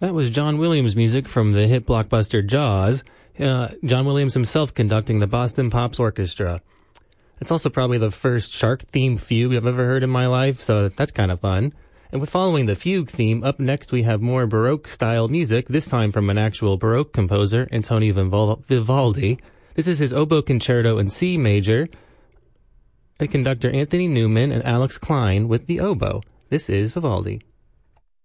That was John Williams music from the hit blockbuster Jaws. John Williams himself conducting the Boston Pops Orchestra. It's also probably the first shark-themed fugue I've ever heard in my life, so that's kind of fun. And with following the fugue theme, up next we have more Baroque-style music, this time from an actual Baroque composer, Antonio Vivaldi. This is his Oboe Concerto in C major, and conductor Anthony Newman and Alex Klein with the oboe. This is Vivaldi.